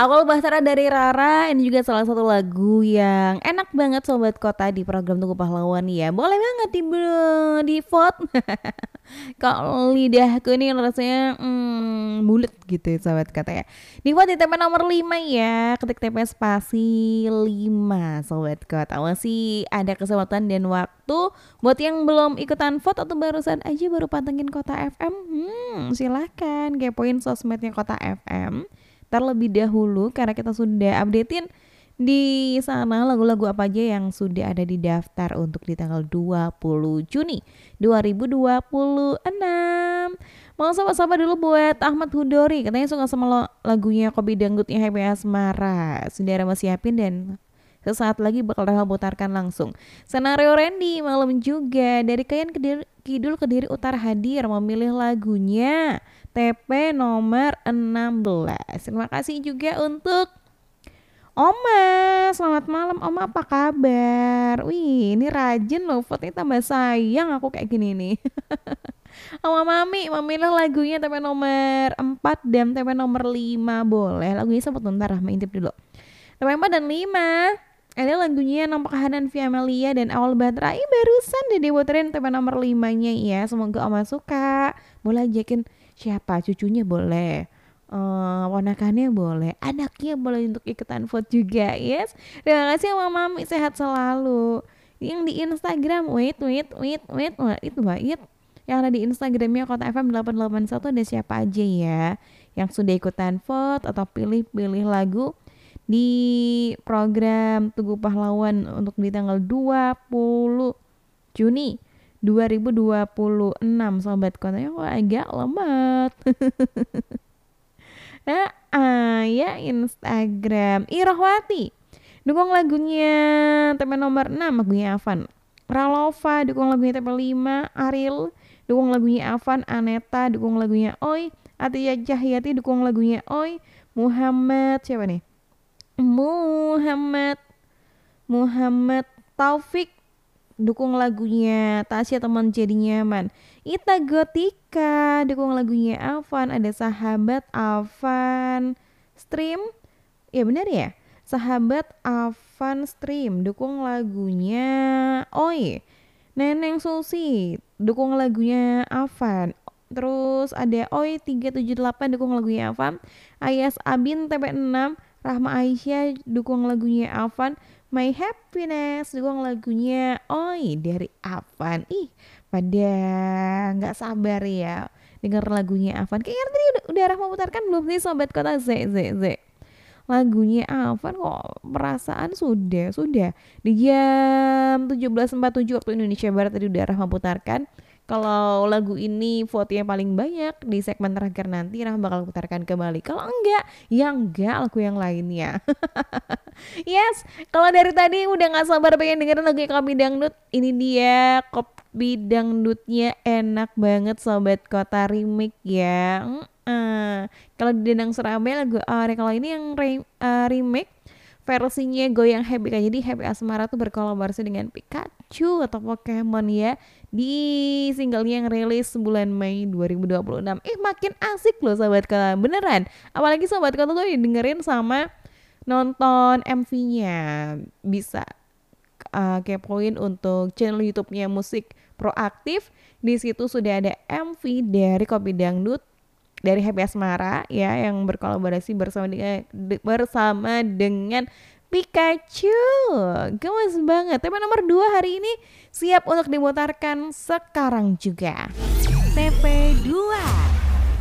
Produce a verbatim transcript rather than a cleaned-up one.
Awal Bahtera dari Rara, ini juga salah satu lagu yang enak banget Sobat Kota di program Tugu Pahlawan ya. Boleh banget di, di vote. Kalau lidahku ini rasanya hmm, bulet gitu Sobat Kota ya. Di vote di T P nomor lima ya. Ketik T P spasi lima Sobat Kota. Masih ada kesempatan dan waktu buat yang belum ikutan vote atau barusan aja baru pantengin Kota F M. Hmm, silahkan kepoin sosmednya Kota F M terlebih dahulu karena kita sudah updatein di sana lagu-lagu apa aja yang sudah ada di daftar untuk di tanggal dua puluh Juni dua ribu dua puluh enam. Mau sapa-sapa dulu buat Ahmad Hudori, katanya suka sama lagunya Kopi Dangdutnya Happy Asmara. Sudah Rama siapin dan sesaat lagi bakal Rama putarkan langsung. Senario Randy malam juga dari Kayan Kediri, Kidul Kediri Utara hadir memilih lagunya T P nomor enam belas. Terima kasih juga untuk Oma, selamat malam Oma, apa kabar? Wih, ini rajin loh, vote-nya tambah sayang aku kayak gini nih. Oma Mami memilih lagunya T P nomor empat dan T P nomor lima. Boleh, lagunya sempat bentar, Rahma intip dulu. T P empat dan lima ada lagunya Nampak Hanan Via Amelia dan Awal Bahtera. Ih, barusan deh diputerin T P nomor lima nya ya. Semoga Oma suka. Boleh ajakin siapa? Cucunya boleh. Uh, ponakannya boleh, anaknya boleh untuk ikutan vote juga, yes. Terima kasih Mama Mami, sehat selalu. Yang di Instagram, wait, wait, wait, wait, wait itu wait. Yang ada di Instagramnya Kota F M delapan delapan satu ada siapa aja ya yang sudah ikutan vote atau pilih-pilih lagu di program Tugu Pahlawan untuk di tanggal dua puluh Juni dua ribu dua puluh enam. Sobat Kotanya kok agak lemot. Nah, ah, ya Instagram Irahwati dukung lagunya T P nomor enam lagunya Avan. Ralova dukung lagunya T P lima. Ariel dukung lagunya Avan. Aneta dukung lagunya Oi. Atia Cahyati dukung lagunya Oi. Muhammad siapa nih? Muhammad Muhammad Taufik dukung lagunya Tasya Teman Jadi Nyaman. Ita Gotika dukung lagunya Avan. Ada Sahabat Avan Stream. Ya benar ya, Sahabat Avan Stream dukung lagunya Oi. Neneng Susi dukung lagunya Avan. Terus ada Oi tiga tujuh delapan dukung lagunya Avan. Ayas Abin T P enam. Rahma Aisyah dukung lagunya Avan. My Happiness dukung lagunya Oi dari Avan. Ih, pada nggak sabar ya denger lagunya Avan. Kayaknya tadi udah, udah Rahma putarkan belum sih Sobat Kota? Z, Z, Z. Lagunya Avan kok perasaan sudah, sudah. Di jam tujuh belas empat puluh tujuh waktu Indonesia Barat tadi udah Rahma putarkan. Kalau lagu ini vote-nya paling banyak di segmen terakhir nanti Rahma bakal putarkan kembali. Kalau enggak, ya enggak lagu yang lainnya. Yes, kalau dari tadi udah gak sabar pengen dengerin lagu Kopi Dangdut. Ini dia Kopi Dangdutnya enak banget Sobat Kota remix ya. Uh, kalau di Dendang Surabaya lagu uh, kalau ini yang re, uh, remix versinya Goyang Happy. Jadi Happy Asmara tuh berkolaborasi dengan Pikachu atau Pokemon ya di singlenya yang rilis bulan Mei dua ribu dua puluh enam. Eh makin asik loh Sobat Kota, beneran. Apalagi Sobat Kota tuh didengerin sama nonton M V-nya. Bisa uh, kepoin untuk channel YouTube-nya Musik Proaktif. Di situ sudah ada M V dari Kopi Dangdut dari Happy Asmara ya yang berkolaborasi bersama dengan bersama dengan Pikachu. Gemes banget. Tema nomor dua hari ini siap untuk dimutarkan sekarang juga. T P dua